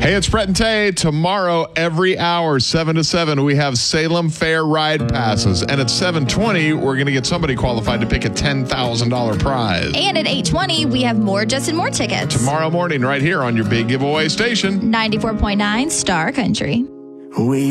Hey, it's Brett and Tay. Tomorrow, every hour, 7 to 7, we have Salem Fair Ride Passes. And at 7:20, we're going to get somebody qualified to pick a $10,000 prize. And at 8:20, we have more Justin Moore tickets. Tomorrow morning, right here on your big giveaway station. 94.9 Star Country.